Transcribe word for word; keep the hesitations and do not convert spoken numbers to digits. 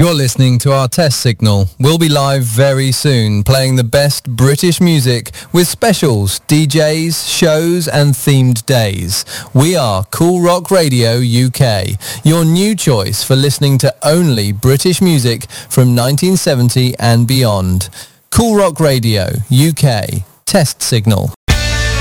You're listening to our test signal. We'll be live very soon, playing the best British music with specials, D Js, shows and themed days. We are Cool Rock Radio U K, your new choice for listening to only British music from nineteen seventy and beyond. Cool Rock Radio U K, test signal.